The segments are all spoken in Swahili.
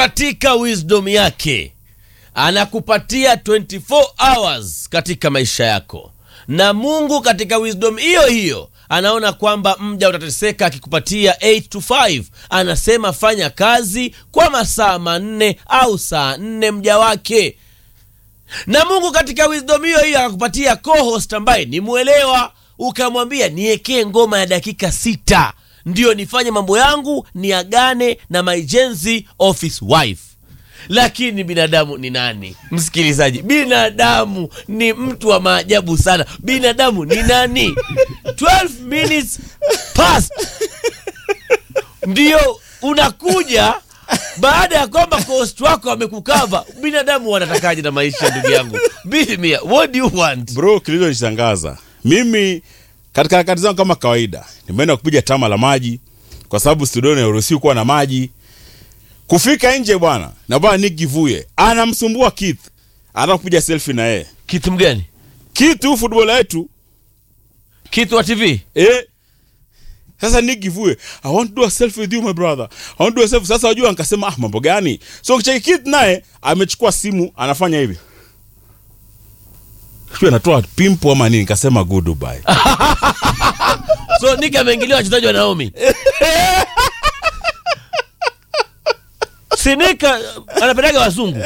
katika wisdom yake anakupatia 24 hours katika maisha yako, na Mungu katika wisdom hiyo hiyo anaona kwamba mja utateseka akikupatia 8 to 5. Anasema fanya kazi kwa masaa 4 au saa 4 mja wake. Na Mungu katika wisdom hiyo hiyo akakupatia co-host ambaye ni muelewa, ukamwambia niekee ngoma ya dakika 6 ndio nifanye mambo yangu, niagane na my Gen office wife. Lakini binadamu ni nani? Msikilizaji, binadamu ni mtu wa maajabu sana. Binadamu ni nani? 12 minutes past ndio unakuja baada ya kwamba host wako amekukava. Binadamu wanatakaje na maisha, ndugu yangu? Bibi, what do you want? Bro, kilichonishangaza mimi katika harakati zangu kama kawaida, nimeenda kupiga tama la maji kwa sababu studioni hairuhusiwi kuwa na maji. Kufika nje bwana, na bwana Nick Givuye anamsumbua Keith, anataka kupiga selfie na yeye. Keith mgani? Keith footballer yetu. Keith wa TV? Sasa Nick Givuye, I want to do a selfie with you my brother. I want to do a selfie. Sasa wajua nikasema mambo gani? So kicheki Keith naye amechukua simu anafanya hivi. Sio anatoa pimpo ama nini, nikasema goodbye. So Nick ameingilia wachezaji wa Naomi. Sinika anapendaga wazungu.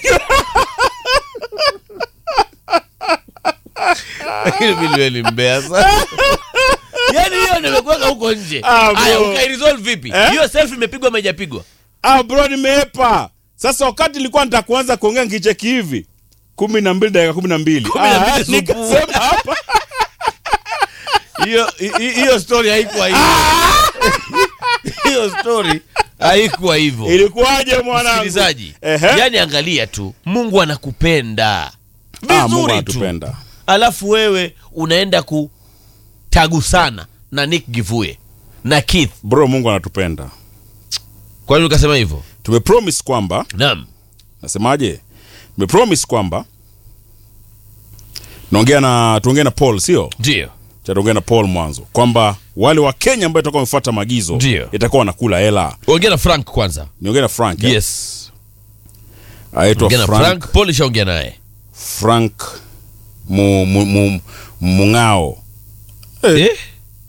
Hili biliweli mbea sana. Yaani hiyo nimekuweka huko nje. Aya, ukairesolve vipi? Hiyo selfie imepigwa haijapigwa? Bro, nimeepa. Sasa wakati nilikuwa nitakuanza kuongea ngicheki hivi 12 dakika 12. Nikasema hapa. Hiyo story haikuwa hivyo. Hiyo story haikuwa hivyo. Ilikuwaje mwanangu? Msikilizaji, yani angalia tu, Mungu anakupenda vizuri tu. Alafu wewe unaenda kutagusana na Nick Givuye na Keith. Bro, Mungu anatupenda. Kwa nini ukasema hivyo? Tumepromise kwamba, naam, nasemaje? Tumepromise kwamba tuongea na Paul, sio? Ndio. Tuongea na Paul mwanzo kwamba wale wa Kenya ambao watakuwa wamefuata maagizo itakuwa wanakula hela. Ongea na Frank kwanza. Niongea na Frank. Yes. Aitwa Frank. Paul shaongea naye. Frank Mungao.